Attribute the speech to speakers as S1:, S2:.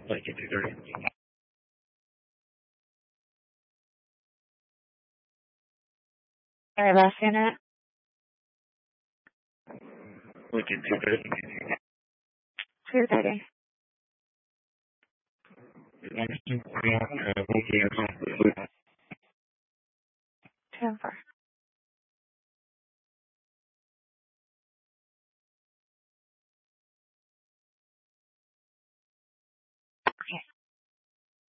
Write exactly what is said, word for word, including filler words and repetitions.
S1: Like at two thirty.
S2: Sorry, last unit.
S1: Like at two thirty.
S2: two thirty.
S1: one two four.
S2: ten four.